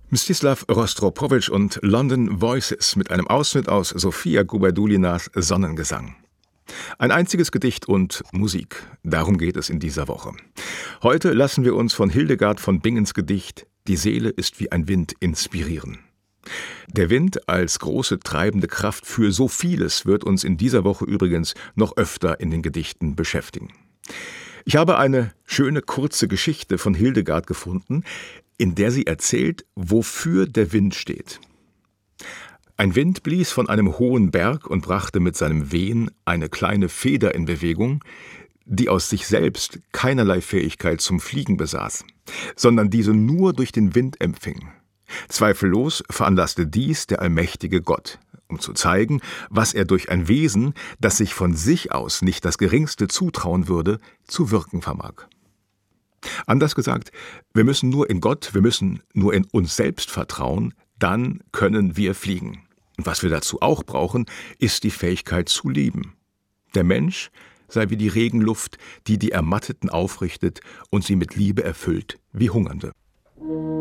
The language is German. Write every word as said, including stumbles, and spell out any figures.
Mstislav Rostropowitsch und London Voices mit einem Ausschnitt aus Sofia Gubaiduljinas Sonnengesang. Ein einziges Gedicht und Musik, darum geht es in dieser Woche. Heute lassen wir uns von Hildegard von Bingens Gedicht »Die Seele ist wie ein Wind« inspirieren. Der Wind als große treibende Kraft für so vieles wird uns in dieser Woche übrigens noch öfter in den Gedichten beschäftigen. Ich habe eine schöne kurze Geschichte von Hildegard gefunden, in der sie erzählt, wofür der Wind steht. Ein Wind blies von einem hohen Berg und brachte mit seinem Wehen eine kleine Feder in Bewegung, die aus sich selbst keinerlei Fähigkeit zum Fliegen besaß, sondern diese nur durch den Wind empfing. Zweifellos veranlasste dies der allmächtige Gott, um zu zeigen, was er durch ein Wesen, das sich von sich aus nicht das Geringste zutrauen würde, zu wirken vermag. Anders gesagt, wir müssen nur in Gott, wir müssen nur in uns selbst vertrauen, dann können wir fliegen. Und was wir dazu auch brauchen, ist die Fähigkeit zu lieben. Der Mensch sei wie die Regenluft, die die Ermatteten aufrichtet und sie mit Liebe erfüllt, wie Hungernde.